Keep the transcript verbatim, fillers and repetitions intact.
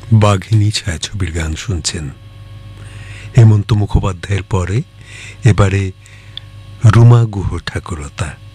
বাঘিনী ছায়াছবির গান শুনছেন। হেমন্ত মুখোপাধ্যায়ের পরে এবারে রুমা গুহ ঠাকুরতা।